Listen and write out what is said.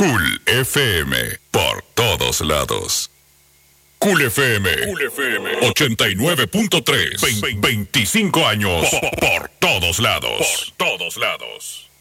Cool FM, por todos lados. Cool FM 89.3, 25 años por todos lados. Por todos lados.